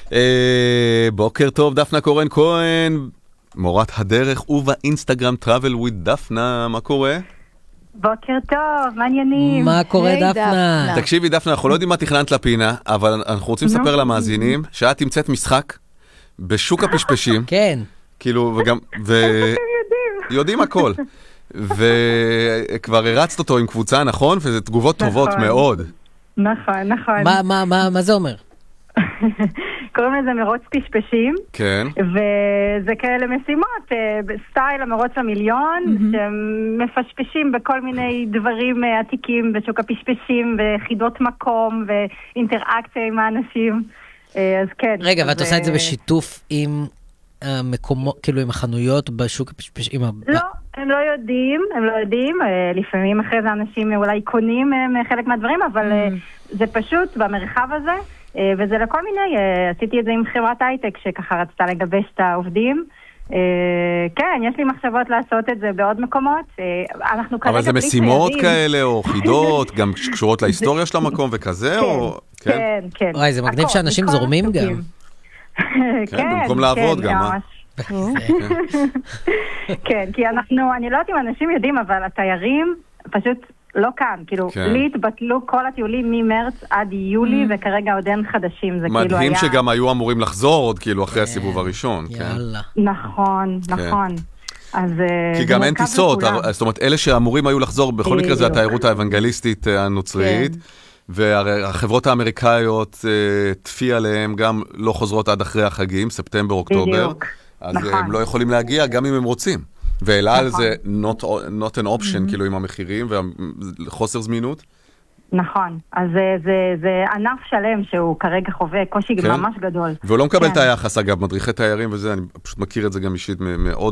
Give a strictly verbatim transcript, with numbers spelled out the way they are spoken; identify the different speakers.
Speaker 1: אה, בוקר טוב, דפנה קורן כהן, מורת הדרך ובאינסטגרם Travel with דפנה, מה קורה?
Speaker 2: בוקר טוב, מעניינים.
Speaker 3: מה קורה דפנה?
Speaker 1: תקשיבי דפנה, אנחנו לא יודעים מה תכננת לפינה, אבל אנחנו רוצים לספר למאזינים שאת תמצאת משחק בשוק הפשפשים.
Speaker 3: כן.
Speaker 1: כאילו, וגם, ו... יודעים הכל. וכבר הרצת אותו עם קבוצה, נכון? וזה תגובות טובות מאוד.
Speaker 2: נכון, נכון.
Speaker 3: מה, מה, מה, מה זה אומר?
Speaker 2: קוראים לזה מרוץ פשפשים.
Speaker 1: כן.
Speaker 2: וזה כאלה משימות, בסטייל המרוץ המיליון, שמפשפשים בכל מיני דברים עתיקים בשוק הפשפשים, וחידות מקום, ואינטראקציה עם האנשים. אז כן.
Speaker 3: רגע, ואת עושה את זה בשיתוף עם המקומות, כאילו עם החנויות בשוק הפשפשים?
Speaker 2: לא, הם לא יודעים, הם לא יודעים. לפעמים אחרי זה אנשים אולי קונים חלק מהדברים, אבל זה פשוט במרחב הזה. וזה לכל מיני, עשיתי את זה עם חברת הייטק שככה רצתה לגבש את העובדים. כן, יש לי מחשבות לעשות את זה בעוד מקומות.
Speaker 1: אבל זה משימות כאלה או חידות, גם קשורות להיסטוריה של המקום וכזה?
Speaker 2: כן, כן.
Speaker 3: וואי, זה מגניב שאנשים זורמים גם.
Speaker 1: כן, במקום לעבוד גם, אה?
Speaker 2: כן, כי אנחנו, אני לא יודעת אם אנשים יודעים, אבל התיירים פשוט לא כאן, כאילו, לי התבטלו כל הטיולים ממרץ עד יולי, וכרגע עוד אין חדשים, זה כאילו היה...
Speaker 1: מדהים שגם היו אמורים לחזור עוד, כאילו, אחרי הסיבוב הראשון, כן?
Speaker 2: נכון, נכון.
Speaker 1: כי גם אין טיסות, זאת אומרת, אלה שאמורים היו לחזור, בכל מקרה זה התיירות האוונגליסטית הנוצרית, והחברות האמריקאיות, תפי עליהם, גם לא חוזרות עד אחרי החגים, ספטמבר, אוקטובר, אז הם לא יכולים להגיע, גם אם הם רוצים. ואלעל זה not, not an option, כאילו עם המחירים וחוסר זמינות.
Speaker 2: נכון, אז זה, זה, זה ענף שלם שהוא כרגע חווה קושי ממש גדול.
Speaker 1: והוא לא מקבל את היחס, אגב, מדריכי תיירים וזה, אני פשוט מכיר את זה גם אישית מאוד